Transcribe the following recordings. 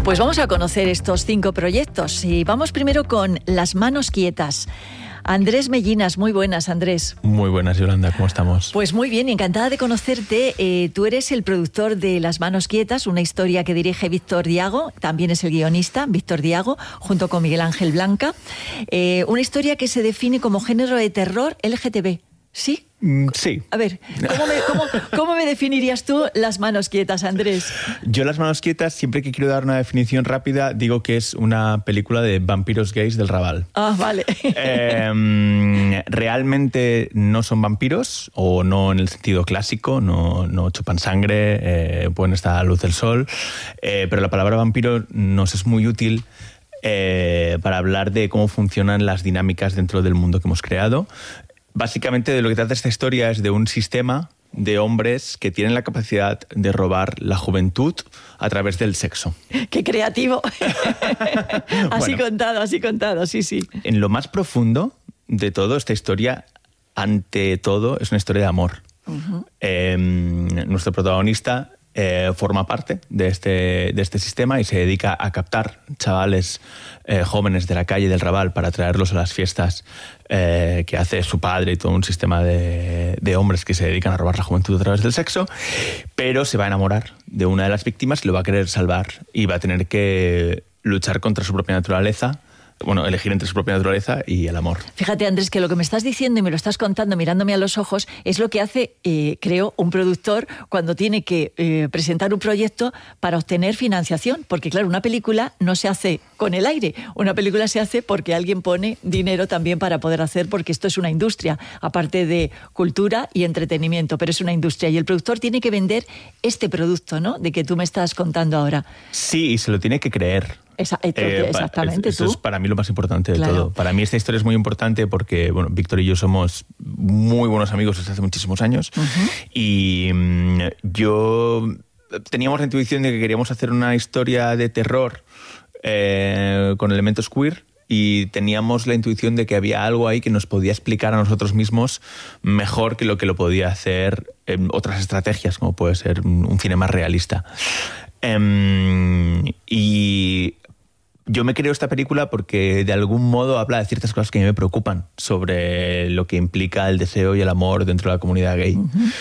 Pues vamos a conocer estos 5 proyectos y vamos primero con Las manos quietas. Andrés Mellinas, muy buenas, Andrés. Muy buenas, Yolanda, ¿cómo estamos? Pues muy bien, encantada de conocerte. Tú eres el productor de Las manos quietas, una historia que dirige Víctor Diago, también es el guionista, Víctor Diago, junto con Miguel Ángel Blanca. Una historia que se define como género de terror LGTB, ¿sí? Sí. A ver, ¿cómo me definirías tú Las manos quietas, Andrés? Yo Las manos quietas, siempre que quiero dar una definición rápida, digo que es una película de vampiros gays del Raval. Ah, vale. Realmente no son vampiros, o no en el sentido clásico, no chupan sangre, pueden estar a la luz del sol, pero la palabra vampiro nos es muy útil para hablar de cómo funcionan las dinámicas dentro del mundo que hemos creado. Básicamente de lo que trata esta historia es de un sistema de hombres que tienen la capacidad de robar la juventud a través del sexo. ¡Qué creativo! Así contado, sí. En lo más profundo de todo, esta historia, ante todo, es una historia de amor. Uh-huh. Nuestro protagonista forma parte de este sistema y se dedica a captar chavales jóvenes de la calle del Raval para traerlos a las fiestas que hace su padre y todo un sistema de hombres que se dedican a robar la juventud a través del sexo, pero se va a enamorar de una de las víctimas y lo va a querer salvar y va a tener que luchar contra su propia naturaleza. Bueno, elegir entre su propia naturaleza y el amor. Fíjate, Andrés, que lo que me estás diciendo y me lo estás contando mirándome a los ojos es lo que hace, creo, un productor cuando tiene que presentar un proyecto para obtener financiación. Porque, claro, una película no se hace con el aire. Una película se hace porque alguien pone dinero también para poder hacer, porque esto es una industria, aparte de cultura y entretenimiento, pero es una industria. Y el productor tiene que vender este producto, ¿no?, de que tú me estás contando ahora. Sí, y se lo tiene que creer. Exactamente. Eso es para mí lo más importante de todo. Para mí esta historia es muy importante porque, bueno, Víctor y yo somos muy buenos amigos desde hace muchísimos años. Uh-huh. Y yo teníamos la intuición de que queríamos hacer una historia de terror con elementos queer. Y teníamos la intuición de que había algo ahí que nos podía explicar a nosotros mismos mejor que lo podía hacer otras estrategias, como puede ser un cine más realista. Y yo me creo esta película porque de algún modo habla de ciertas cosas que a mí me preocupan sobre lo que implica el deseo y el amor dentro de la comunidad gay. Uh-huh.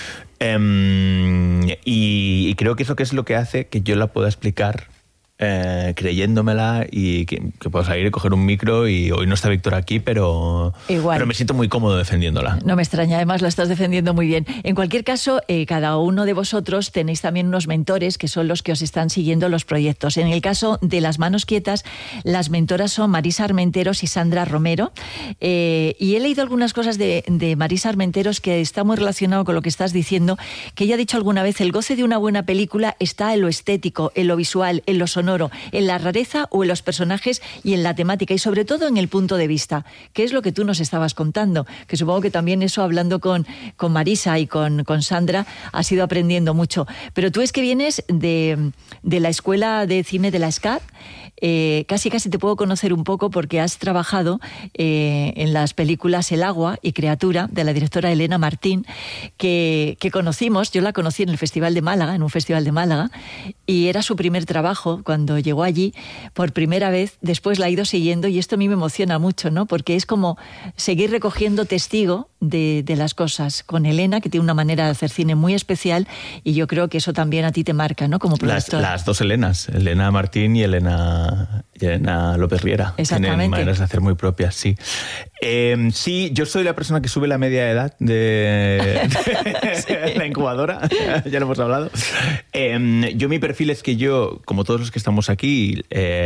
Y creo que eso que es lo que hace que yo la pueda explicar creyéndomela y que puedo salir y coger un micro. Y hoy no está Víctor aquí, pero me siento muy cómodo defendiéndola. No me extraña, además la estás defendiendo muy bien. En cualquier caso, cada uno de vosotros tenéis también unos mentores que son los que os están siguiendo los proyectos. En el caso de Las manos quietas, las mentoras son Marisa Armenteros y Sandra Romero. Y he leído algunas cosas de Marisa Armenteros que está muy relacionado con lo que estás diciendo, que ella ha dicho alguna vez: el goce de una buena película está en lo estético, en lo visual, en lo sonoro, en la rareza o en los personajes y en la temática, y sobre todo en el punto de vista, que es lo que tú nos estabas contando, que supongo que también eso, hablando con Marisa y con Sandra, has ido aprendiendo mucho. Pero tú es que vienes de la Escuela de Cine de la SCAD. Casi te puedo conocer un poco porque has trabajado en las películas El agua y Criatura, de la directora Elena Martín, que conocimos. Yo la conocí en un festival de Málaga, y era su primer trabajo cuando llegó allí por primera vez. Después la he ido siguiendo y esto a mí me emociona mucho, ¿no?, porque es como seguir recogiendo testigo de las cosas con Elena, que tiene una manera de hacer cine muy especial, y yo creo que eso también a ti te marca, ¿no?, como productor. Las dos Elenas, Elena Martín y Elena López Riera. Exactamente. Tienen maneras de hacer muy propias, sí. Sí, yo soy la persona que sube la media de edad de sí, la incubadora, ya lo hemos hablado. Mi perfil es que yo, como todos los que estamos aquí,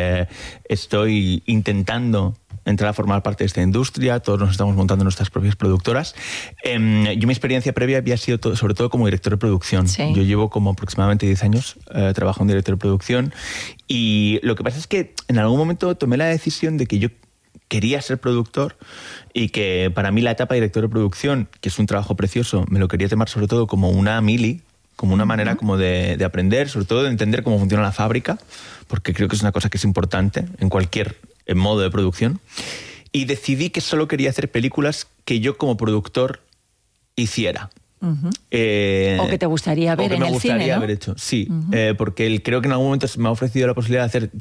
estoy intentando entrar a formar parte de esta industria. Todos nos estamos montando nuestras propias productoras. Mi experiencia previa había sido sobre todo como director de producción. Sí. Yo llevo como aproximadamente 10 años trabajando en director de producción, y lo que pasa es que en algún momento tomé la decisión de que yo quería ser productor, y que para mí la etapa de director de producción, que es un trabajo precioso, me lo quería tomar sobre todo como una mili, como una manera como de aprender, sobre todo de entender cómo funciona la fábrica, porque creo que es una cosa que es importante en cualquier modo de producción. Y decidí que solo quería hacer películas que yo como productor hiciera. Uh-huh. O que te gustaría ver en el cine, ¿no? Haber hecho, sí. Uh-huh. Porque creo que en algún momento se me ha ofrecido la posibilidad de hacer